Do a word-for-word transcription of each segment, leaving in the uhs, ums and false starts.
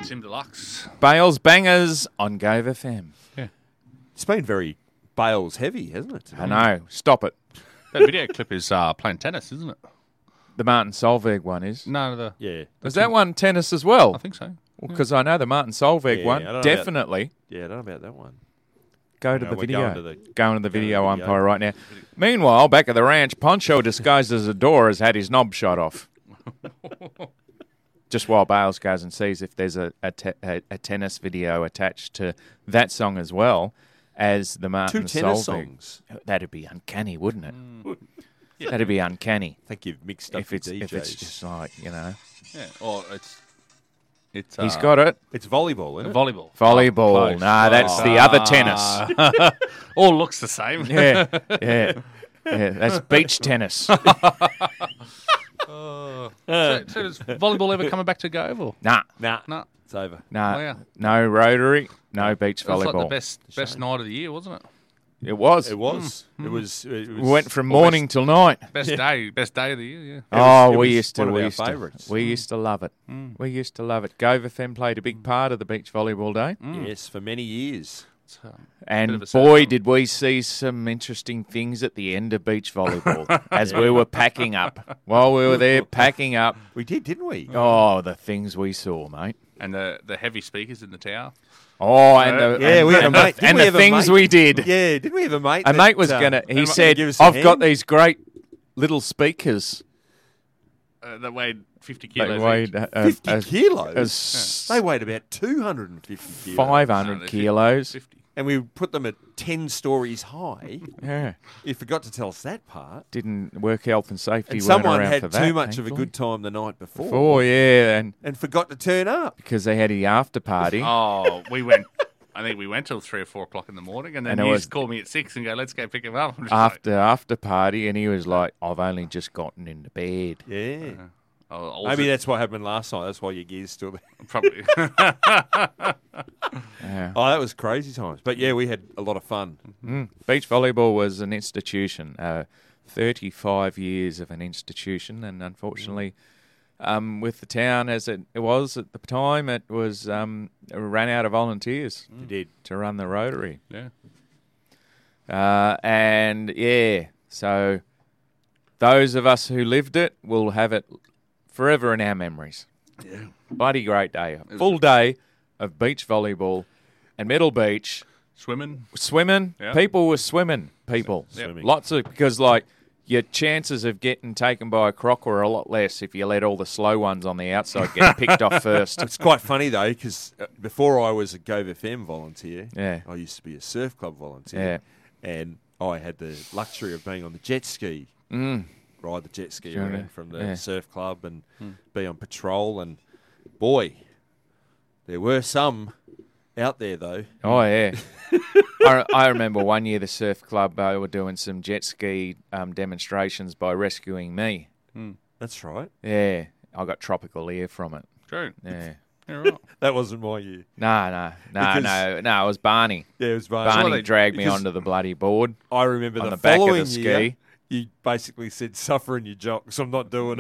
Tim Deluxe. Bales Bangers on Gove F M. Yeah. It's been very Bales heavy, hasn't it? I know. Stop it. That video clip is uh, playing tennis, isn't it? The Martin Solveig one is. No, the Yeah. Was that one tennis as well? I think so. Because I know the Martin Solveig Yeah, one. I don't know Definitely. Yeah, I don't know about that one. Go to No, the we're video. going to the- Going to the going to video the video. umpire right now. Meanwhile, back at the ranch, Poncho, disguised as a door, has had his knob shot off. Just while Bales goes and sees if there's a, a, te- a, a tennis video attached to that song as well as the Martin Two tennis Solveig. songs. That'd be uncanny, wouldn't it? Mm. That'd be uncanny I think you've mixed up if the it's D Js. if it's just like, you know. Yeah. Or it's it's. He's uh, got it. It's volleyball, isn't it? volleyball. Volleyball. Oh, close. nah, that's the other tennis. Ah. All looks the same. Yeah, yeah, yeah. That's beach tennis. So, so does volleyball ever coming back to Gove? Or? Nah, Nah, No. it's over. nah. Wow. No Rotary, no beach It was like the volleyball. best best night of the year, wasn't it? It was. It was. It was. It was We went from morning till night. Best day, best day of the year. Yeah. Oh, it we was used to. one of We our used to. favourites. We used to love it. We used to love it. Gove F M played a big part of the beach volleyball day, Yes, for many years. It's, um, and bit of a sad boy, one. did we see some interesting things at the end of beach volleyball as we were packing up. While we were there packing up, We did, didn't we? oh, the things we saw, mate. and the the heavy speakers in the tower. Oh, and the Yeah, and, we had a and mate. the, Didn't and we the have a things mate? we did. Yeah, didn't we have a mate? A that, mate was uh, gonna. He that said, give us a "I've got hand?" these great little speakers Uh, that weighed fifty that kilos. weighed each. uh, uh, fifty as, kilos. as They weighed about two hundred and fifty kilos. five No, hundred they're kilos." fifty. and we put them at ten stories high. Yeah, You forgot to tell us that part. didn't work health and safety. And weren't someone around had for too that, much of a thankfully. good time the night before, Oh yeah, and and forgot to turn up. because they had the after party. Oh, we went. I think we went till three or four o'clock in the morning, and then And it he was- used to call me at six and go, "Let's go pick him up." I'm just After after party, and he was like, "I've only just gotten into bed." Yeah. like, oh, also- Maybe that's what happened last night. That's why your gear's still there. probably. Yeah. Oh, that was crazy times. But yeah, we had a lot of fun. Mm. Beach volleyball was an institution, uh, thirty-five years of an institution, and unfortunately, um, with the town as it, it was at the time, it was um, it ran out of volunteers You did. to run the Rotary, yeah. uh, and yeah, so those of us who lived it will have it forever in our memories. Yeah. Bloody great day, a full day of beach volleyball and Middle Beach. Swimming. Swimming, Yeah. people were swimming. People, Yep. Swimming. lots of because like your chances of getting taken by a croc were a lot less if you let all the slow ones on the outside get picked off first. It's quite funny though, because before I was a Gove F M volunteer, Yeah. I used to be a surf club volunteer, and I had the luxury of being on the jet ski, Mm. ride the jet ski Sure, around from the yeah. surf club, and be on patrol. And boy, there were some out there though. Oh yeah, I, I remember one year the surf club uh, were doing some jet ski um, demonstrations by rescuing me. That's right. Yeah, I got tropical ear from it. True. Yeah, Yeah, right. That wasn't my year. no, no, no, Because- no, no. It was Barney. Yeah, it was Barney. Barney they- dragged me because- onto the bloody board. I remember on the, the back of the following ski. year, you basically said, "Suffer in your jocks. I'm not doing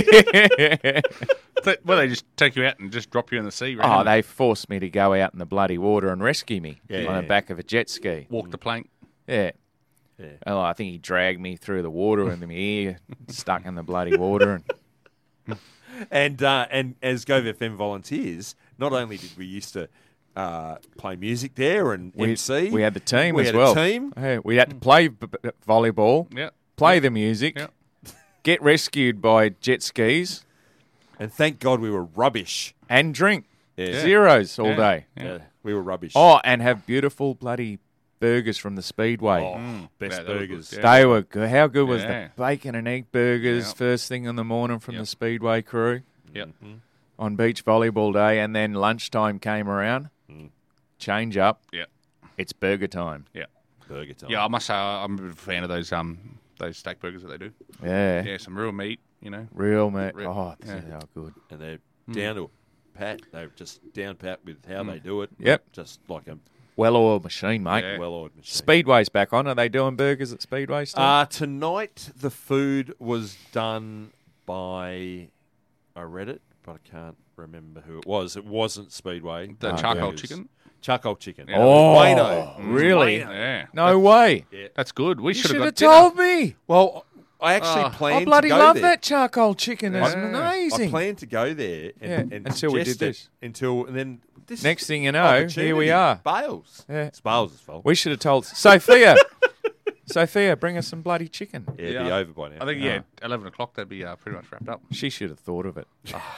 it." They- well, they just take you out and just drop you in the sea. Oh, randomly. they forced me to go out in the bloody water and rescue me Yeah. on the back of a jet ski. walk the plank. Yeah. Yeah. Oh, I think he dragged me through the water and my ear stuck in the bloody water. And And uh, and as Gove F M volunteers, not only did we used to uh, play music there and we, M C, we had the team we as had well. a team. Yeah, we had to play b- b- volleyball, Yeah. play the music, Yeah. get rescued by jet skis, And thank God we were rubbish. and drink Yeah. zeros all Yeah. day. Yeah. Yeah, we were rubbish. Oh, and have beautiful bloody burgers from the Speedway. Oh, best Yeah, they were burgers. good, yeah. They were good. How good was Yeah. the bacon and egg burgers Yeah. first thing in the morning from Yeah. the Speedway crew Yep. on beach volleyball day, and then lunchtime came around. Change up. Yeah. It's burger time. Yeah. Burger time. Yeah, I must say I'm a big fan of those um those steak burgers that they do. Yeah. Yeah, some real meat, you know. Real meat. Real- Oh, this yeah. is how good. And they're down to a pat. They're just down pat with how they do it. Yep. Just like a Well-oiled machine, mate. Yeah. well-oiled machine. Speedway's back on. Are they doing burgers at Speedway still? Uh, tonight, the food was done by, I read it, but I can't remember who it was. It wasn't Speedway. The Uh, charcoal it was chicken. Charcoal chicken. Yeah. Oh, Wayno. really? Yeah. No way. Yeah. That's good. We You should should have have got told me. Well, I actually Oh, planned I bloody to go love there. that charcoal chicken. It's Yeah. amazing. I planned to go there and, Yeah, and until we suggest did it this. Until and then this Next thing you know, here we opportunity. are. Bales. Yeah. It's Bales' fault. We should have told Sophia. Sophia, bring us some bloody chicken. Yeah, it'd be Yeah. over by now. I think, yeah, eleven o'clock, that'd be uh, pretty much wrapped up. She should have thought of it.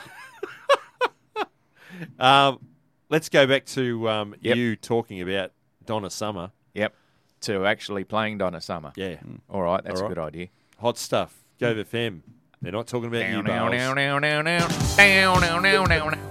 Um, let's go back to um, Yep. you talking about Donna Summer. Yep. To actually playing Donna Summer. Yeah. All right, that's All a right. good idea. Hot stuff. Go F M. They're not talking about you, Down, down, Bales. down, down, down, down, down, down, down, down.